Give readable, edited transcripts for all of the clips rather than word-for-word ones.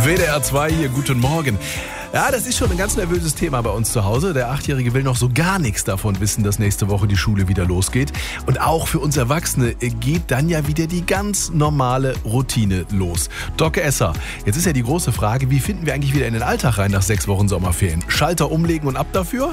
WDR 2 hier, guten Morgen. Ja, das ist schon ein ganz nervöses Thema bei uns zu Hause. Der 8-Jährige will noch so gar nichts davon wissen, dass nächste Woche die Schule wieder losgeht. Und auch für uns Erwachsene geht dann ja wieder die ganz normale Routine los. Doc Esser, jetzt ist ja die große Frage, wie finden wir eigentlich wieder in den Alltag rein nach 6 Wochen Sommerferien? Schalter umlegen und ab dafür?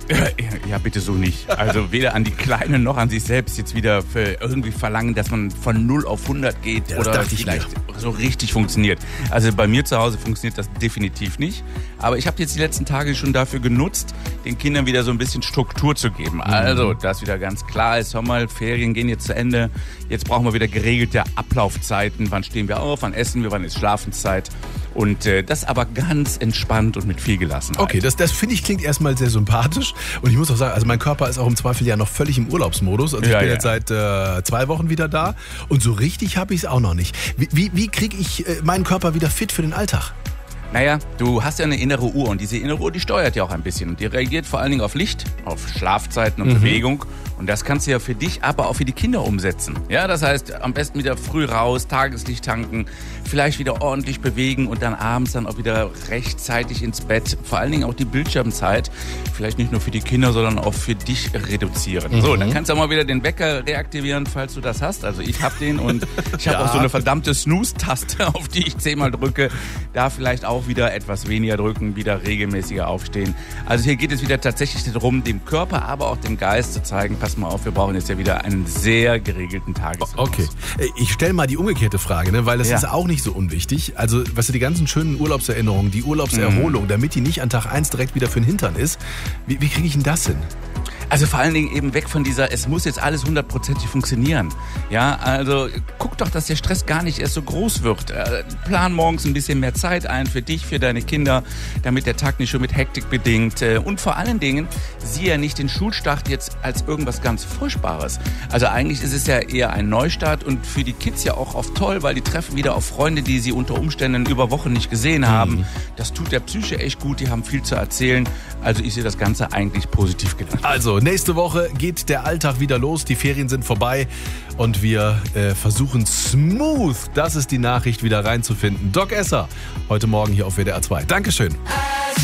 Ja, bitte so nicht. Also weder an die Kleinen noch an sich selbst jetzt wieder irgendwie verlangen, dass man von 0 auf 100 geht Ja, oder vielleicht so richtig funktioniert. Also bei mir zu Hause funktioniert das definitiv nicht. Aber ich habe jetzt die letzten Tage schon dafür genutzt, den Kindern wieder so ein bisschen Struktur zu geben. Also, dass wieder ganz klar ist, Sommerferien gehen jetzt zu Ende. Jetzt brauchen wir wieder geregelte Ablaufzeiten. Wann stehen wir auf, wann essen wir, wann ist Schlafenszeit. Und das aber ganz entspannt und mit viel Gelassenheit. Okay, das finde ich klingt erstmal sehr sympathisch. Und ich muss auch sagen, also mein Körper ist auch im Zweifel ja noch völlig im Urlaubsmodus. Also ich bin jetzt seit 2 Wochen wieder da und so richtig habe ich es auch noch nicht. Wie kriege ich meinen Körper wieder fit für den Alltag? Naja, du hast ja eine innere Uhr und diese innere Uhr, die steuert ja auch ein bisschen. Und die reagiert vor allen Dingen auf Licht, auf Schlafzeiten und Bewegung. Und das kannst du ja für dich, aber auch für die Kinder umsetzen. Ja, das heißt, am besten wieder früh raus, Tageslicht tanken, vielleicht wieder ordentlich bewegen und dann abends dann auch wieder rechtzeitig ins Bett. Vor allen Dingen auch die Bildschirmzeit, vielleicht nicht nur für die Kinder, sondern auch für dich reduzieren. So, dann kannst du auch mal wieder den Wecker reaktivieren, falls du das hast. Also ich habe den und ich habe auch so eine verdammte Snooze-Taste, auf die ich 10-mal drücke. Da vielleicht auch wieder etwas weniger drücken, wieder regelmäßiger aufstehen. Also hier geht es wieder tatsächlich darum, dem Körper, aber auch dem Geist zu zeigen, pass mal auf, wir brauchen jetzt ja wieder einen sehr geregelten Tagesrhythmus. Okay, ich stelle mal die umgekehrte Frage, ne? Weil das ist auch nicht so unwichtig. Also, weißt du, die ganzen schönen Urlaubserinnerungen, die Urlaubserholung, damit die nicht an Tag 1 direkt wieder für den Hintern ist, wie kriege ich denn das hin? Also vor allen Dingen eben weg von dieser, es muss jetzt alles 100%ig funktionieren. Ja, also guck doch, dass der Stress gar nicht erst so groß wird. Plan morgens ein bisschen mehr Zeit ein für dich, für deine Kinder, damit der Tag nicht schon mit Hektik bedingt. Und vor allen Dingen, sieh ja nicht den Schulstart jetzt als irgendwas ganz Furchtbares. Also eigentlich ist es ja eher ein Neustart und für die Kids ja auch oft toll, weil die treffen wieder auf Freunde, die sie unter Umständen über Wochen nicht gesehen haben. Das tut der Psyche echt gut, die haben viel zu erzählen. Also ich sehe das Ganze eigentlich positiv gedacht. Also, nächste Woche geht der Alltag wieder los, die Ferien sind vorbei und wir versuchen smooth, das ist die Nachricht, wieder reinzufinden. Doc Esser, heute Morgen hier auf WDR 2. Dankeschön.